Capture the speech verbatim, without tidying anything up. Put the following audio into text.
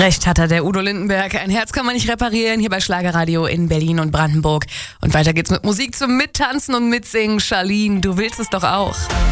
Recht hat er, der Udo Lindenberg. Ein Herz kann man nicht reparieren, hier bei Schlagerradio in Berlin und Brandenburg. Und weiter geht's mit Musik zum Mittanzen und Mitsingen. Charlene, du willst es doch auch.